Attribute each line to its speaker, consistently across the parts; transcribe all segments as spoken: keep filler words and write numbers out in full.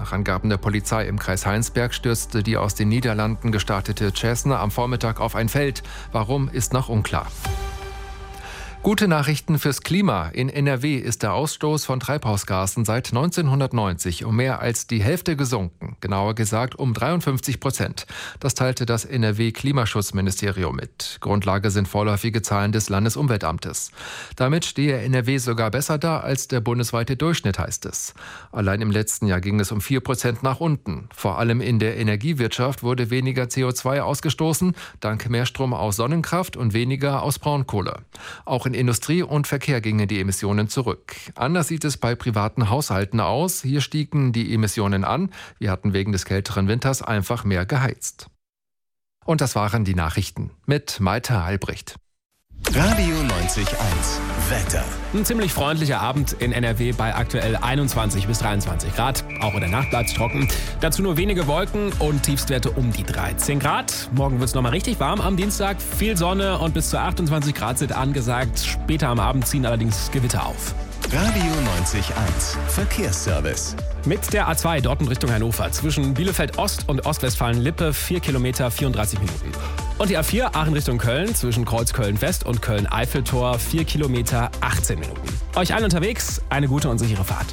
Speaker 1: Nach Angaben der Polizei im Kreis Heinsberg stürzte die aus den Niederlanden gestartete Cessna am Vormittag auf ein Feld. Warum, ist noch unklar. Gute Nachrichten fürs Klima. In N R W ist der Ausstoß von Treibhausgasen seit neunzehnhundertneunzig um mehr als die Hälfte gesunken. Genauer gesagt um dreiundfünfzig Prozent. Das teilte das N R W-Klimaschutzministerium mit. Grundlage sind vorläufige Zahlen des Landesumweltamtes. Damit stehe N R W sogar besser da als der bundesweite Durchschnitt, heißt es. Allein im letzten Jahr ging es um vier Prozent nach unten. Vor allem in der Energiewirtschaft wurde weniger C O zwei ausgestoßen, dank mehr Strom aus Sonnenkraft und weniger aus Braunkohle. Auch in Industrie und Verkehr gingen die Emissionen zurück. Anders sieht es bei privaten Haushalten aus. Hier stiegen die Emissionen an. Wir hatten wegen des kälteren Winters einfach mehr geheizt. Und das waren die Nachrichten mit Malte Albrecht.
Speaker 2: Radio neunzig Komma eins Wetter.
Speaker 3: Ein ziemlich freundlicher Abend in N R W bei aktuell einundzwanzig bis dreiundzwanzig Grad. Auch in der Nacht bleibt es trocken. Dazu nur wenige Wolken und Tiefstwerte um die dreizehn Grad. Morgen wird es nochmal richtig warm am Dienstag. Viel Sonne und bis zu achtundzwanzig Grad sind angesagt. Später am Abend ziehen allerdings Gewitter auf.
Speaker 2: Radio neunzig Komma eins Verkehrsservice.
Speaker 3: Mit der A zwei Dortmund Richtung Hannover zwischen Bielefeld Ost und Ostwestfalen-Lippe vier Kilometer vierunddreißig Minuten. Und die A vier Aachen Richtung Köln zwischen Kreuzköln West und Köln-Eiffeltor vier Kilometer achtzehn Minuten. Euch allen unterwegs eine gute und sichere Fahrt.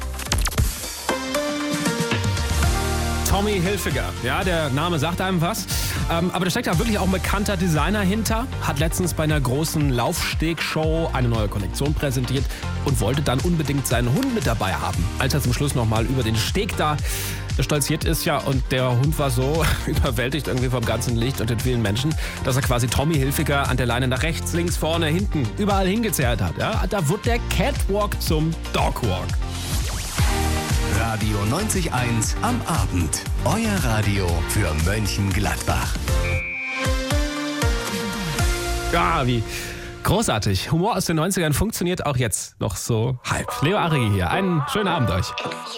Speaker 3: Tommy Hilfiger, ja, der Name sagt einem was. Ähm, aber da steckt ja wirklich auch ein bekannter Designer hinter. Hat letztens bei einer großen Laufstegshow eine neue Kollektion präsentiert und wollte dann unbedingt seinen Hund mit dabei haben. Als er zum Schluss nochmal über den Steg da stolziert ist, ja, und der Hund war so überwältigt irgendwie vom ganzen Licht und den vielen Menschen, dass er quasi Tommy Hilfiger an der Leine nach rechts, links, vorne, hinten, überall hingezerrt hat. Ja? Da wurde der Catwalk zum Dogwalk.
Speaker 2: Radio neunzig Komma eins am Abend. Euer Radio für Mönchengladbach.
Speaker 3: Ja, wie großartig. Humor aus den neunzigern funktioniert auch jetzt noch so halb. Leo Arrigi hier. Einen schönen Abend euch.